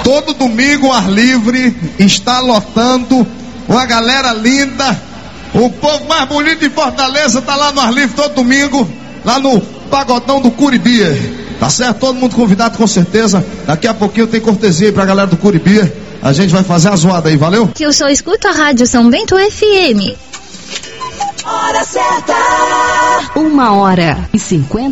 todo domingo, ar livre, está lotando, uma galera linda, o povo mais bonito de Fortaleza está lá no ar livre todo domingo, lá no Pagodão do Curibia, tá certo? Todo mundo convidado com certeza, daqui a pouquinho tem cortesia aí pra galera do Curibia, a gente vai fazer a zoada aí, valeu? Que eu só escuto a Rádio São Bento FM. Hora certa. 1h50